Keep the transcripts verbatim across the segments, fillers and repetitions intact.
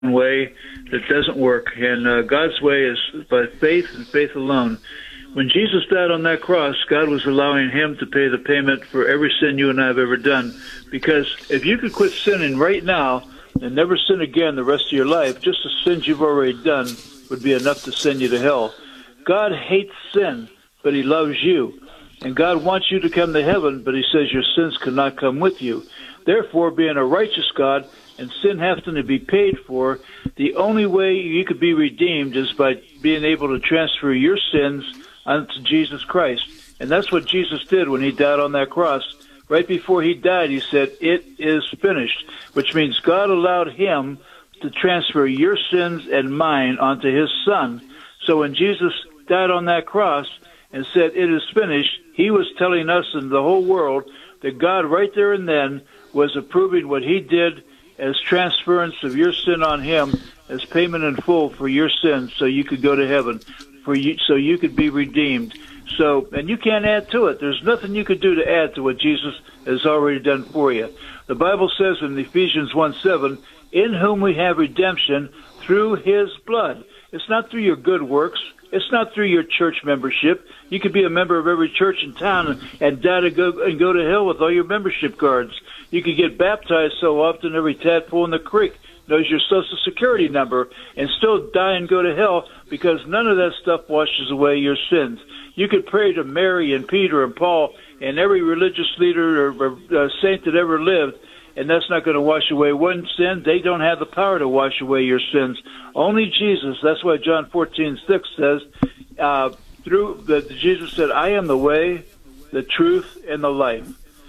way that doesn't work, and uh, God's way is by faith and faith alone. When Jesus died on that cross, God was allowing him to pay the payment for every sin you and I have ever done. Because if you could quit sinning right now and never sin again the rest of your life, just the sins you've already done would be enough to send you to hell. God hates sin, but he loves you. And God wants you to come to heaven, but he says your sins cannot come with you. Therefore, being a righteous God and sin having to be paid for, the only way you could be redeemed is by being able to transfer your sins unto Jesus Christ. And that's what Jesus did when he died on that cross. Right before he died, he said, "It is finished," which means God allowed him to transfer your sins and mine onto his son. So when Jesus died on that cross and said, "It is finished," he was telling us and the whole world that God right there and then was approving what he did as transference of your sin on him as payment in full for your sins, so you could go to heaven, for you, so you could be redeemed. So, and you can't add to it. There's nothing you could do to add to what Jesus has already done for you. The Bible says in Ephesians one seven, "In whom we have redemption through his blood." It's not through your good works. It's not through your church membership. You could be a member of every church in town and, and die to go and go to hell with all your membership cards. You could get baptized so often every tadpole in the creek knows your social security number and still die and go to hell because none of that stuff washes away your sins. You could pray to Mary and Peter and Paul and every religious leader or, or uh, saint that ever lived, and that's not going to wash away one sin. They don't have the power to wash away your sins. Only Jesus. That's why John fourteen six says, uh, through the, Jesus said, "I am the way, the truth, and the life.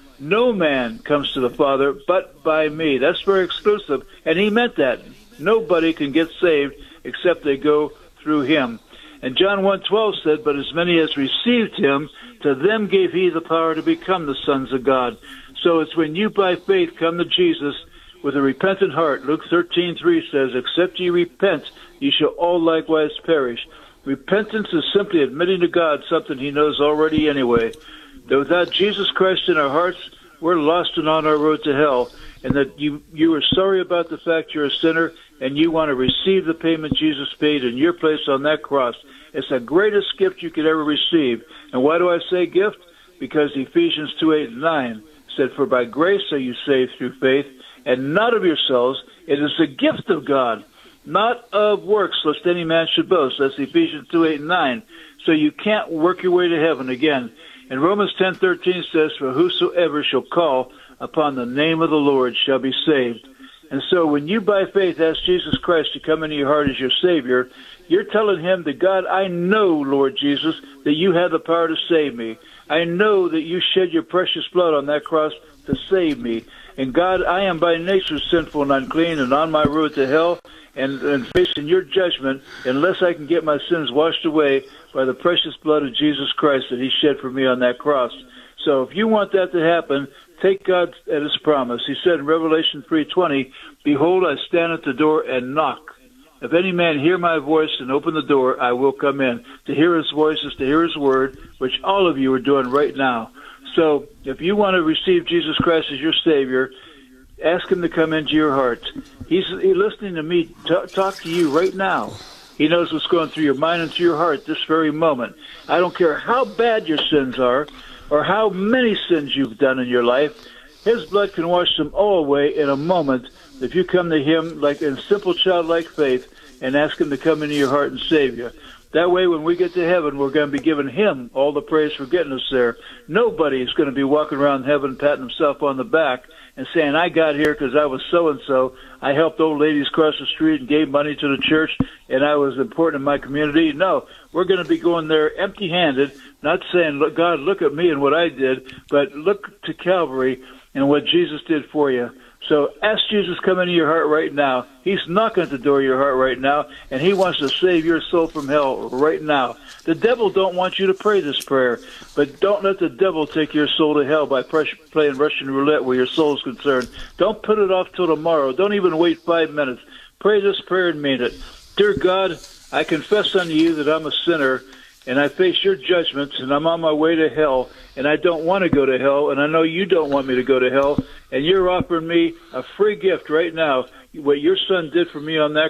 No man comes to the Father but by me." That's very exclusive, and he meant that. Nobody can get saved except they go through him. And John one twelve said, "But as many as received him, to them gave he the power to become the sons of God." So it's when you by faith come to Jesus with a repentant heart. Luke thirteen three says, "Except ye repent, ye shall all likewise perish." Repentance is simply admitting to God something he knows already anyway. That without Jesus Christ in our hearts, we're lost and on our road to hell. And that you, you are sorry about the fact you're a sinner and you want to receive the payment Jesus paid in your place on that cross. It's the greatest gift you could ever receive. And why do I say gift? Because Ephesians two eight and nine said, "For by grace are you saved through faith, and not of yourselves. It is the gift of God, not of works, lest any man should boast." That's Ephesians two eight and nine. So you can't work your way to heaven again. And Romans ten thirteen says, "For whosoever shall call upon the name of the Lord shall be saved." And so when you by faith ask Jesus Christ to come into your heart as your Savior, you're telling him that, "God, I know, Lord Jesus, that you have the power to save me. I know that you shed your precious blood on that cross to save me. And God, I am by nature sinful and unclean and on my road to hell and, and facing your judgment unless I can get my sins washed away by the precious blood of Jesus Christ that he shed for me on that cross." So if you want that to happen, take God at his promise. He said in Revelation three twenty, "Behold, I stand at the door and knock. If any man hear my voice and open the door, I will come in." To hear his voice is to hear his word, which all of you are doing right now. So if you want to receive Jesus Christ as your Savior, ask him to come into your heart. He's, he's listening to me t- talk to you right now. He knows what's going through your mind and through your heart this very moment. I don't care how bad your sins are or how many sins you've done in your life. His blood can wash them all away in a moment if you come to him like in simple childlike faith and ask him to come into your heart and save you. That way, when we get to heaven, we're going to be giving him all the praise for getting us there. Nobody is going to be walking around heaven patting himself on the back and saying, "I got here because I was so-and-so. I helped old ladies cross the street and gave money to the church, and I was important in my community." No, we're going to be going there empty-handed, not saying, "Look, God, look at me and what I did," but look to Calvary and what Jesus did for you. So ask Jesus to come into your heart right now. He's knocking at the door of your heart right now, and he wants to save your soul from hell right now. The devil don't want you to pray this prayer, but don't let the devil take your soul to hell by playing Russian roulette where your soul is concerned. Don't put it off till tomorrow. Don't even wait five minutes. Pray this prayer and mean it. "Dear God, I confess unto you that I'm a sinner, and I face your judgments, and I'm on my way to hell, and I don't want to go to hell, and I know you don't want me to go to hell, and you're offering me a free gift right now, what your son did for me on that